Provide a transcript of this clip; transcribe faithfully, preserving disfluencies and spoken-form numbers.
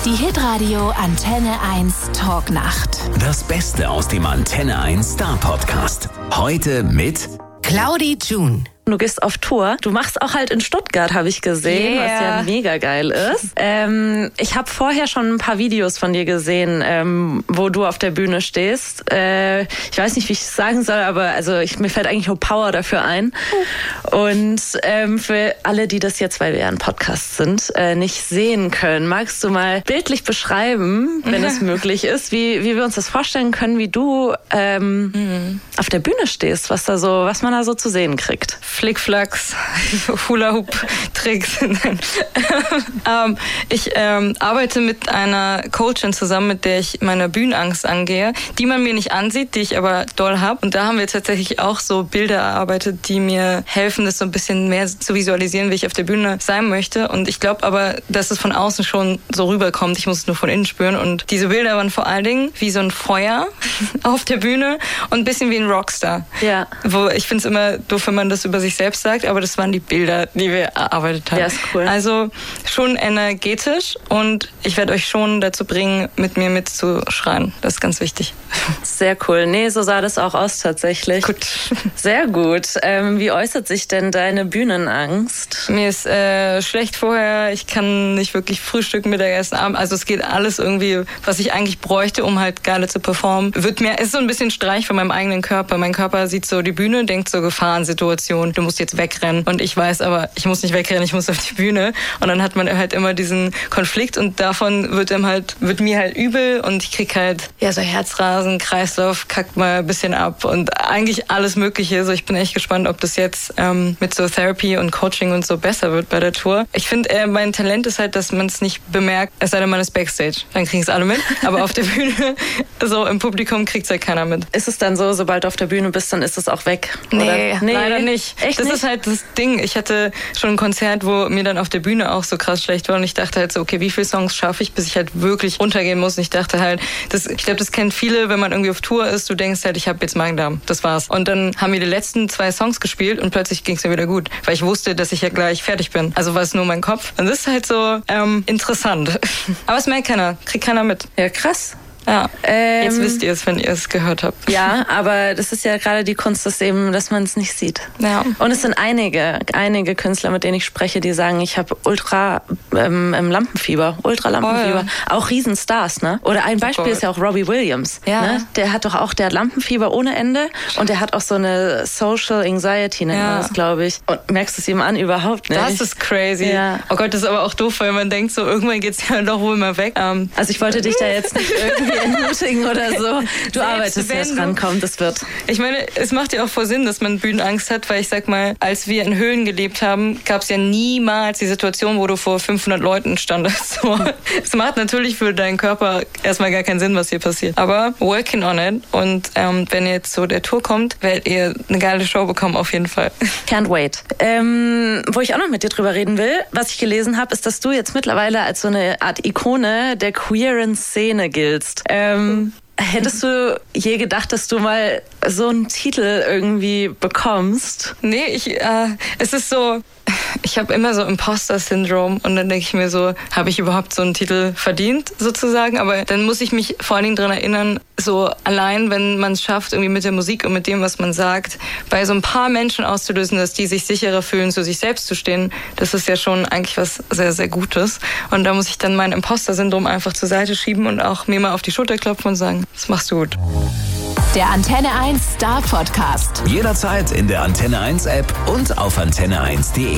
Die Hitradio Antenne eins Talknacht. Das Beste aus dem Antenne eins Star Podcast. Heute mit Claudi June. Du gehst auf Tour. Du machst auch halt in Stuttgart, habe ich gesehen, Yeah. was ja mega geil ist. Ähm, ich habe vorher schon ein paar Videos von dir gesehen, ähm, wo du auf der Bühne stehst. Äh, ich weiß nicht, wie ich es sagen soll, aber also ich, mir fällt eigentlich nur Power dafür ein. Und ähm, für alle, die das jetzt, weil wir ja ein Podcast sind, äh, nicht sehen können, magst du mal bildlich beschreiben, wenn es möglich ist, wie, wie wir uns das vorstellen können, wie du ähm, mhm. auf der Bühne stehst, was da so, was man da so zu sehen kriegt. Flickflacks, Hula-Hoop-Tricks. ähm, ich ähm, arbeite mit einer Coachin zusammen, mit der ich meine Bühnenangst angehe, die man mir nicht ansieht, die ich aber doll habe. Und da haben wir tatsächlich auch so Bilder erarbeitet, die mir helfen, das so ein bisschen mehr zu visualisieren, wie ich auf der Bühne sein möchte. Und ich glaube aber, dass es von außen schon so rüberkommt. Ich muss es nur von innen spüren. Und diese Bilder waren vor allen Dingen wie so ein Feuer auf der Bühne und ein bisschen wie ein Rockstar. Ja. Wo ich finde es immer doof, wenn man das über sich selbst sagt, aber das waren die Bilder, die wir erarbeitet haben. Ja, ist cool. Also schon energetisch und ich werde euch schon dazu bringen, mit mir mitzuschreien. Das ist ganz wichtig. Sehr cool. Nee, so sah das auch aus tatsächlich. Gut. Sehr gut. Ähm, wie äußert sich denn deine Bühnenangst? Mir ist äh, schlecht vorher, ich kann nicht wirklich frühstücken, Mittagessen, Abend. Also es geht alles irgendwie, was ich eigentlich bräuchte, um halt geile zu performen. Wird mir, ist so ein bisschen Streich von meinem eigenen Körper. Mein Körper sieht so die Bühne, denkt so Gefahrensituation, du musst jetzt wegrennen. Und ich weiß aber, ich muss nicht wegrennen, ich muss auf die Bühne. Und dann hat man halt immer diesen Konflikt und davon wird ihm halt, wird mir halt übel und ich krieg halt, ja, so Herzrasen, Kreislauf, kackt mal ein bisschen ab und eigentlich alles Mögliche. Also ich bin echt gespannt, ob das jetzt ähm, mit so Therapy und Coaching und so besser wird bei der Tour. Ich finde, äh, mein Talent ist halt, dass man es nicht bemerkt, es sei denn, man ist Backstage. Dann kriegen es alle mit. Aber auf der Bühne, so im Publikum kriegt es halt keiner mit. Ist es dann so, sobald du auf der Bühne bist, dann ist es auch weg? Nee, oder? Nee, leider nicht. Echt das nicht? ist halt das Ding. Ich hatte schon ein Konzert, wo mir dann auf der Bühne auch so krass schlecht war und ich dachte halt so, okay, wie viele Songs schaffe ich, bis ich halt wirklich runtergehen muss? Und ich dachte halt, das, ich glaube, das kennen viele, wenn man irgendwie auf Tour ist, du denkst halt, ich habe jetzt Magen-Darm, das war's. Und dann haben wir die letzten zwei Songs gespielt und plötzlich ging es mir wieder gut, weil ich wusste, dass ich ja gleich fertig bin. Also war es nur mein Kopf. Und das ist halt so ähm, interessant. Aber es merkt keiner, kriegt keiner mit. Ja, krass. Ja, Ähm, jetzt wisst ihr es, wenn ihr es gehört habt. Ja, aber das ist ja gerade die Kunst, dass eben, dass man es nicht sieht. Ja. Und es sind einige, einige Künstler, mit denen ich spreche, die sagen, ich habe ultra ähm, im Lampenfieber, ultra Lampenfieber. Oh, ja. Auch Riesenstars, ne? Oder ein Beispiel Voll. ist ja auch Robbie Williams. Ja. Ne? Der hat doch auch, der hat Lampenfieber ohne Ende und der hat auch so eine Social Anxiety, nennt Ja. man das, glaube ich. Und merkst du es ihm an? Überhaupt nicht. Das ist crazy. Ja. Oh Gott, das ist aber auch doof, weil man denkt so, irgendwann geht's ja doch wohl mal weg. Ähm, Also ich wollte dich da jetzt nicht irgendwie entmutigen oder so. Du arbeitest ja wenn dran, du- komm, das wird. Ich meine, es macht ja auch voll Sinn, dass man Bühnenangst hat, weil ich sag mal, als wir in Höhlen gelebt haben, gab es ja niemals die Situation, wo du vor fünfhundert Leuten standest. So. Es macht natürlich für deinen Körper erstmal gar keinen Sinn, was hier passiert. Aber working on it. Und ähm, wenn jetzt so der Tour kommt, werdet ihr eine geile Show bekommen, auf jeden Fall. Can't wait. Ähm, wo ich auch noch mit dir drüber reden will, was ich gelesen habe, ist, dass du jetzt mittlerweile als so eine Art Ikone der queeren Szene giltst. Ähm, hättest du je gedacht, dass du mal so einen Titel irgendwie bekommst? Nee, ich, äh, es ist so, ich habe immer so Imposter-Syndrom und dann denke ich mir so, habe ich überhaupt so einen Titel verdient sozusagen? Aber dann muss ich mich vor allen Dingen daran erinnern, so allein, wenn man es schafft, irgendwie mit der Musik und mit dem, was man sagt, bei so ein paar Menschen auszulösen, dass die sich sicherer fühlen, zu sich selbst zu stehen, das ist ja schon eigentlich was sehr, sehr Gutes. Und da muss ich dann mein Imposter-Syndrom einfach zur Seite schieben und auch mir mal auf die Schulter klopfen und sagen, das machst du gut. Der Antenne eins Star Podcast. jederzeit in der Antenne eins App und auf antenne eins punkt de.